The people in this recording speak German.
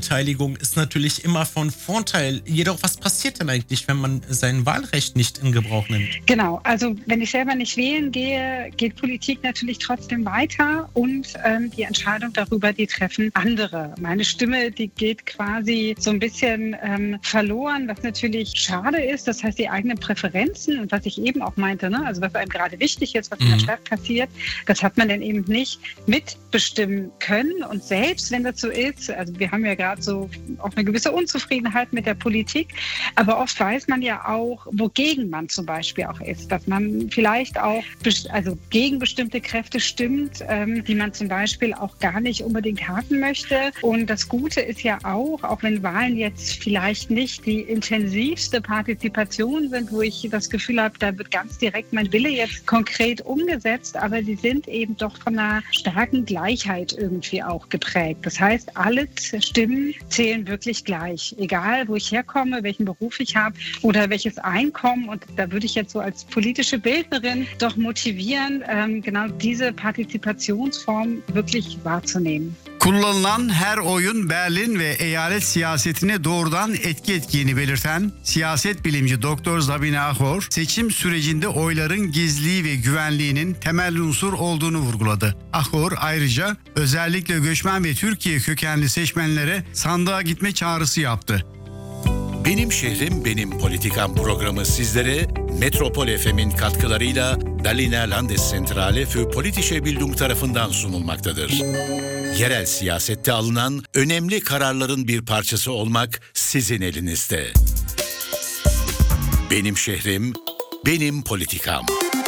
Beteiligung ist natürlich immer von Vorteil. Jedoch, was passiert denn eigentlich, wenn man sein Wahlrecht nicht in Gebrauch nimmt? Genau, also wenn ich selber nicht wählen gehe, geht Politik natürlich trotzdem weiter und die Entscheidung darüber, die treffen andere. Meine Stimme, die geht quasi so ein bisschen verloren, was natürlich schade ist. Das heißt, die eigenen Präferenzen und was ich eben auch meinte, ne? Also was einem gerade wichtig ist, was in der Stadt passiert, das hat man dann eben nicht mitbestimmen können. Und selbst wenn das so ist, also wir haben ja gerade so auch eine gewisse Unzufriedenheit mit der Politik, aber oft weiß man ja auch, wogegen man zum Beispiel auch ist, dass man vielleicht auch gegen bestimmte Kräfte stimmt, die man zum Beispiel auch gar nicht unbedingt haben möchte. Und das Gute ist ja auch wenn Wahlen jetzt vielleicht nicht die intensivste Partizipation sind, wo ich das Gefühl habe, da wird ganz direkt mein Wille jetzt konkret umgesetzt, aber sie sind eben doch von einer starken Gleichheit irgendwie auch geprägt. Das heißt, alle Stimmen zählen wirklich gleich, egal wo ich herkomme, welchen Beruf ich habe oder welches Einkommen. Und da würde ich jetzt so als politische Bildnerin doch motivieren, genau diese Partizipationsform wirklich wahrzunehmen. Kullanılan her oyun Berlin ve eyalet siyasetine doğrudan etki ettiğini belirten siyaset bilimci Doktor Zabine Ahor, seçim sürecinde oyların gizliliği ve güvenliğinin temel unsur olduğunu vurguladı. Ahor ayrıca özellikle göçmen ve Türkiye kökenli seçmenlere sandığa gitme çağrısı yaptı. Benim Şehrim Benim Politikam programı sizlere Metropol FM'in katkılarıyla Berliner Landeszentrale für Politische Bildung tarafından sunulmaktadır. Yerel siyasette alınan önemli kararların bir parçası olmak sizin elinizde. Benim Şehrim Benim Politikam.